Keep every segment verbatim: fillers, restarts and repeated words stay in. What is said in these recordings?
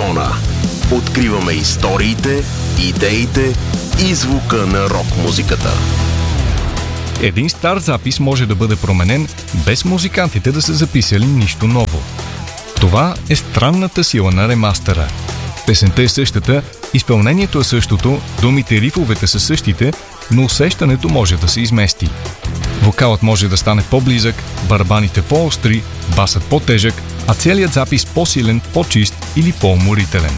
Зона. Откриваме историите, идеите и звука на рок-музиката. Един стар запис може да бъде променен, без музикантите да са записали нищо ново. Това е странната сила на ремастера. Песента е същата, изпълнението е същото, думите и рифовете са същите, но усещането може да се измести. Вокалът може да стане по-близък, барабаните по-остри, басът по-тежък, а целият запис по-силен, по-чист или по-уморителен.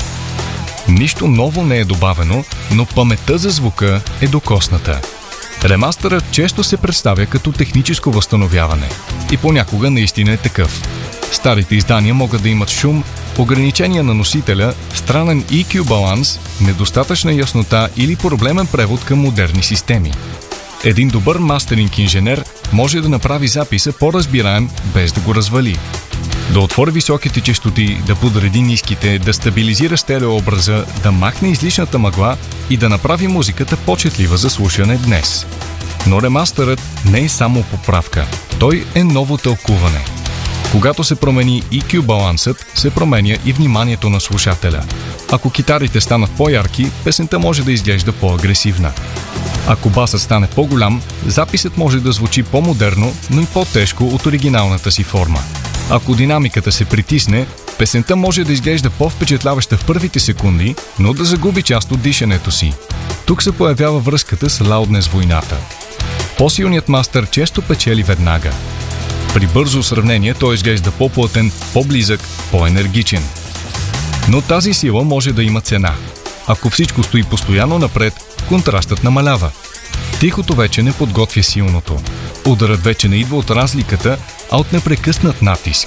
Нищо ново не е добавено, но паметта за звука е докосната. Ремастърът често се представя като техническо възстановяване и понякога наистина е такъв. Старите издания могат да имат шум, ограничения на носителя, странен и кю баланс, недостатъчна яснота или проблемен превод към модерни системи. Един добър мастеринг инженер може да направи записа по-разбираем, без да го развали. Да отвори високите честоти, да подреди ниските, да стабилизира стереообраза, да махне излишната мъгла и да направи музиката по-четлива за слушане днес. Но ремастърът не е само поправка. Той е ново тълкуване. Когато се промени и кю балансът, се променя и вниманието на слушателя. Ако китарите станат по-ярки, песента може да изглежда по-агресивна. Ако басът стане по-голям, записът може да звучи по-модерно, но и по-тежко от оригиналната си форма. Ако динамиката се притисне, песента може да изглежда по-впечатляваща в първите секунди, но да загуби част от дишането си. Тук се появява връзката с лауднес войната. По-силният мастър често печели веднага. При бързо сравнение той изглежда по-плътен, по-близък, по-енергичен. Но тази сила може да има цена. Ако всичко стои постоянно напред, контрастът намалява. Тихото вече не подготвя силното. Ударът вече не идва от разликата, а от непрекъснат натиск.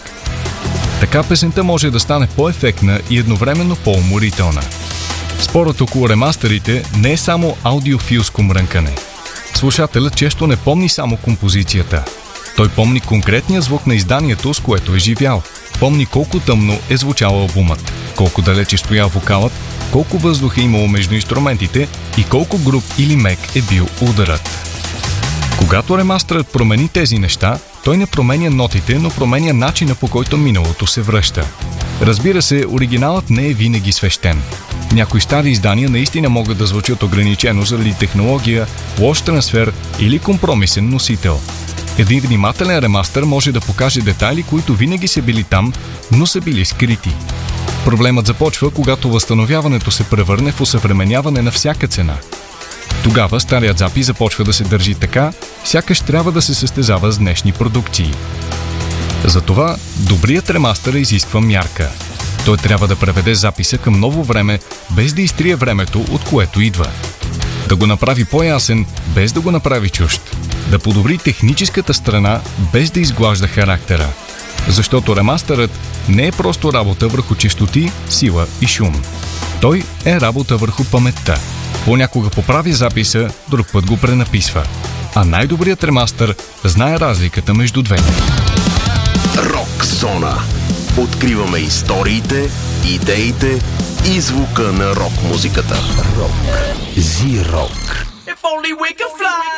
Така песента може да стане по-ефектна и едновременно по-уморителна. Спорът около ремастерите не е само аудиофилско мрънкане. Слушателът често не помни само композицията. Той помни конкретния звук на изданието, с което е живял. Помни колко тъмно е звучал албумът, колко далече стоял вокалът, колко въздух е имало между инструментите и колко груб или мек е бил ударът. Когато ремастерът промени тези неща, той не променя нотите, но променя начина, по който миналото се връща. Разбира се, оригиналът не е винаги свещен. Някои стари издания наистина могат да звучат ограничено заради технология, лош трансфер или компромисен носител. Един внимателен ремастър може да покаже детайли, които винаги са били там, но са били скрити. Проблемът започва, когато възстановяването се превърне в осъвременяване на всяка цена. Тогава старият запис започва да се държи така, сякаш трябва да се състезава с днешни продукции. Затова добрият ремастър изисква мярка. Той трябва да преведе записа към ново време, без да изтрие времето, от което идва. Да го направи по-ясен, без да го направи чужд. Да подобри техническата страна, без да изглажда характера. Защото ремастърът не е просто работа върху честоти, сила и шум. Той е работа върху паметта. Понякога поправи записа, друг път го пренаписва. А най-добрият ремастър знае разликата между двете. Рок Зона. Откриваме историите, идеите и звука на рок-музиката. Рок. Зи-рок.